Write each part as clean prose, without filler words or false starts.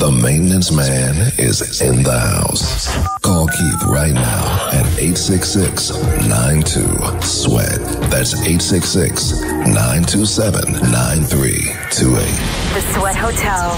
The maintenance man is in the house. Call Keith right now at 866-92-SWEAT. That's 866-927-9328. The Sweat Hotel.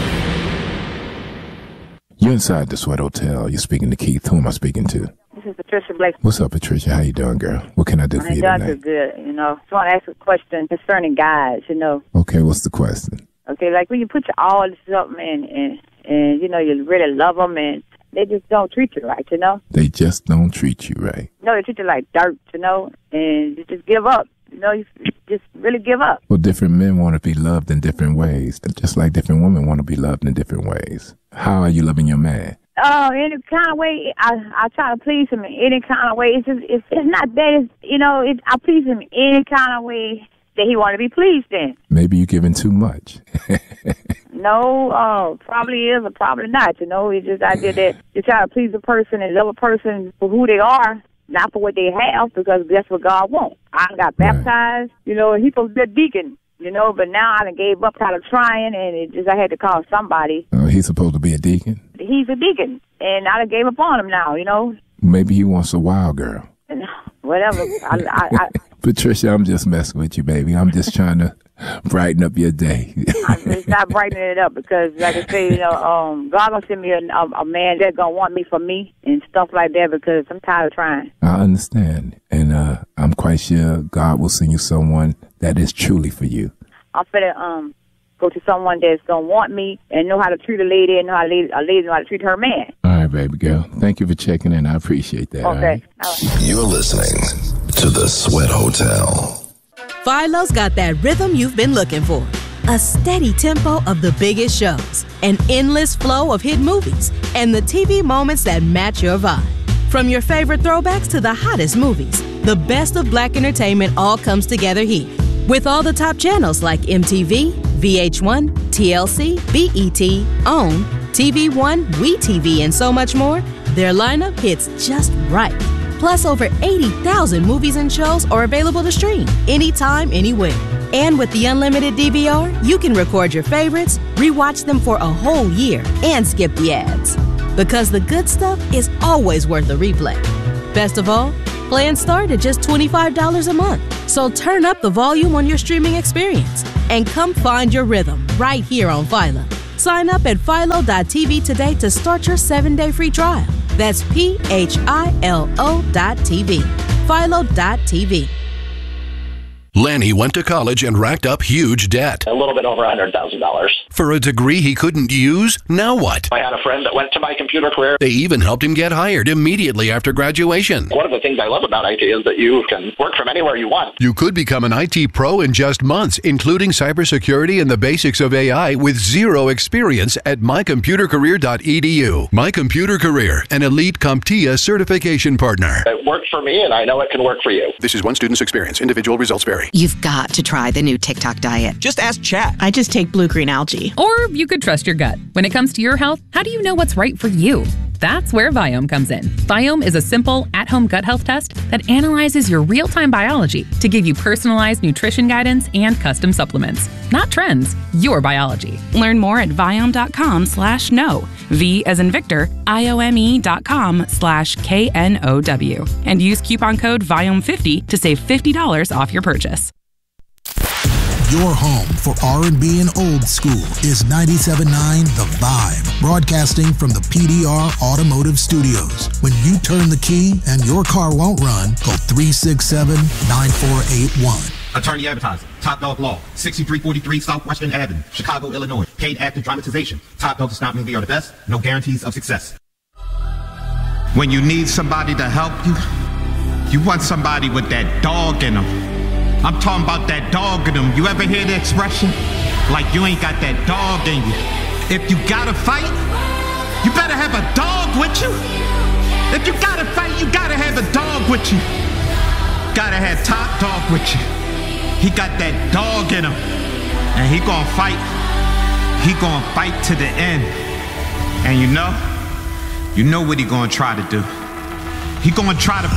You're inside the Sweat Hotel. You're speaking to Keith. Who am I speaking to? This is Patricia Blake. What's up, Patricia? How you doing, girl? What can I do for you tonight? I'm good, you know. Just want to ask a question concerning guys, you know. Okay, what's the question? Okay, like when you put your all this up, man, and you know, you really love them, and they just don't treat you right, you know? They just don't treat you right. No, they treat you like dirt, you know, and you just give up. You know, you just really give up. Well, different men want to be loved in different ways, just like different women want to be loved in different ways. How are you loving your man? Any kind of way, I try to please him in any kind of way. It's not that, you know, I please him in any kind of way that he want to be pleased in. Maybe you're giving too much. No, probably is or probably not, you know. It's just I did that. You try to please a person and love a person for who they are, not for what they have, because that's what God wants. I got baptized, you know, and he supposed to be a deacon, you know, but now I done gave up kind of trying, and it just I had to call somebody. He's supposed to be a deacon? He's a deacon, and I done gave up on him now, you know. Maybe he wants a wild girl. Whatever. Patricia, I'm just messing with you, baby. I'm just trying to brighten up your day. I'm just not brightening it up because, like I say, you know, God gonna send me a man that's gonna want me for me and stuff like that because I'm tired of trying. I understand, and I'm quite sure God will send you someone that is truly for you. I'm finna go to someone that's gonna want me and know how to treat a lady and know how a lady know how to treat her man. All right, baby girl. Thank you for checking in. I appreciate that. Okay. All right? You're listening to the Sweat Hotel. Philo's got that rhythm you've been looking for. A steady tempo of the biggest shows, an endless flow of hit movies, and the TV moments that match your vibe. From your favorite throwbacks to the hottest movies, the best of black entertainment all comes together here. With all the top channels like MTV, VH1, TLC, BET, OWN, TV One, WeTV, and so much more, their lineup hits just right. Plus, over 80,000 movies and shows are available to stream anytime, anywhere. And with the unlimited DVR, you can record your favorites, rewatch them for a whole year, and skip the ads. Because the good stuff is always worth a replay. Best of all, plans start at just $25 a month. So turn up the volume on your streaming experience and come find your rhythm right here on Philo. Sign up at philo.tv today to start your 7-day free trial. That's PHILO.TV. Philo.tv. Lanny went to college and racked up huge debt. A little bit over $100,000. For a degree he couldn't use? Now what? I had a friend that went to My Computer Career. They even helped him get hired immediately after graduation. One of the things I love about IT is that you can work from anywhere you want. You could become an IT pro in just months, including cybersecurity and the basics of AI with zero experience at mycomputercareer.edu. My Computer Career, an elite CompTIA certification partner. It worked for me, and I know it can work for you. This is one student's experience. Individual results vary. You've got to try the new TikTok diet. Just ask Chat. I just take blue-green algae. Or you could trust your gut. When it comes to your health, how do you know what's right for you? That's where Viome comes in. Viome is a simple, at-home gut health test that analyzes your real-time biology to give you personalized nutrition guidance and custom supplements. Not trends, your biology. Learn more at Viome.com/know. V as in Victor, IOME.com/KNOW. And use coupon code VIOME50 to save $50 off your purchase. Your home for R&B and old school is 97.9 The Vibe, broadcasting from the PDR Automotive Studios. When you turn the key and your car won't run, call 367-9481. Attorney Advertising, Top Dog Law, 6343 Southwestern Avenue, Chicago, Illinois. Paid active dramatization. Top Dog does not mean they are the best. No guarantees of success. When you need somebody to help you, you want somebody with that dog in them. I'm talking about that dog in them. You ever hear the expression? Like you ain't got that dog in you. If you gotta fight, you better have a dog with you. If you gotta fight, you gotta have a dog with you. Gotta have Top Dog with you. He got that dog in him. And he gonna fight. He gonna fight to the end. And you know what he gonna try to do. He gonna try to